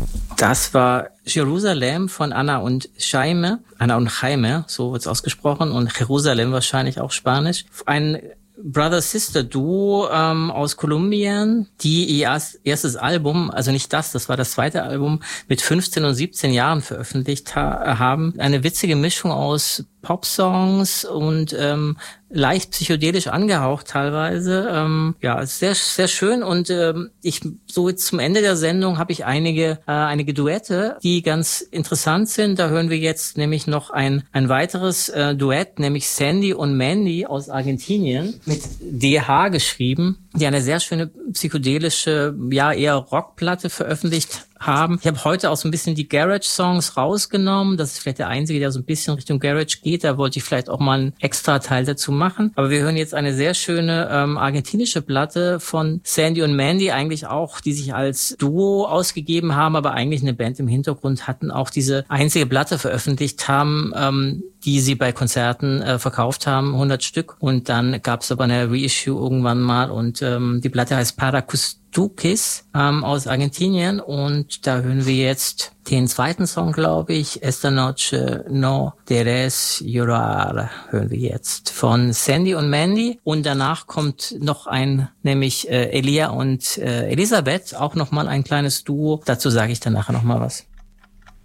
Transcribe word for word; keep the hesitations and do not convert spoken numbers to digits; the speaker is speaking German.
Das war Jerusalem von Anna und Jaime. Anna und Jaime, so wird's ausgesprochen. Und Jerusalem wahrscheinlich auch Spanisch. Ein Brother-Sister-Duo ähm, aus Kolumbien, die ihr erstes Album, also nicht das, das war das zweite Album, mit fünfzehn und siebzehn Jahren veröffentlicht ha- haben. Eine witzige Mischung aus Pop-Songs und ähm, leicht psychedelisch angehaucht teilweise. Ähm, ja, sehr sehr schön. Und ähm, ich so jetzt zum Ende der Sendung habe ich einige äh, einige Duette, die ganz interessant sind. Da hören wir jetzt nämlich noch ein ein weiteres äh, Duett, nämlich Sandy und Mandy aus Argentinien mit D H geschrieben, die eine sehr schöne psychedelische, ja eher Rockplatte veröffentlicht haben. Ich habe heute auch so ein bisschen die Garage-Songs rausgenommen. Das ist vielleicht der einzige, der so ein bisschen Richtung Garage geht. Da wollte ich vielleicht auch mal einen extra Teil dazu machen. Aber wir hören jetzt eine sehr schöne ähm, argentinische Platte von Sandy und Mandy, eigentlich auch, die sich als Duo ausgegeben haben, aber eigentlich eine Band im Hintergrund hatten, auch diese einzige Platte veröffentlicht haben, ähm, die sie bei Konzerten äh, verkauft haben, hundert Stück. Und dann gab es aber eine Reissue irgendwann mal und ähm, die Platte heißt Paracustukis ähm, aus Argentinien und da hören wir jetzt den zweiten Song, glaube ich, Esta Noche No Quieres Llorar, hören wir jetzt von Sandy und Mandy und danach kommt noch ein, nämlich äh, Elia und äh, Elisabeth, auch nochmal ein kleines Duo. Dazu sage ich dann nachher nochmal was.